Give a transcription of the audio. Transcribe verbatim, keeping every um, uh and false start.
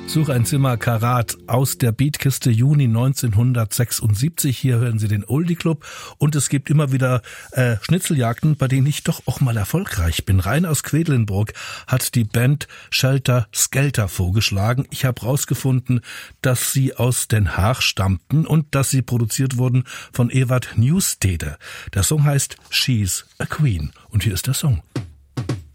Such ein Zimmer Karat aus der Beatkiste Juni neunzehnhundertsechsundsiebzig. Hier hören Sie den Oldie Club und es gibt immer wieder äh, Schnitzeljagden, bei denen ich doch auch mal erfolgreich bin. Rein aus Quedlinburg hat die Band Shelter Skelter vorgeschlagen. Ich habe rausgefunden, dass sie aus Den Haag stammten und dass sie produziert wurden von Ewart Newstede. Der Song heißt She's a Queen und hier ist der Song.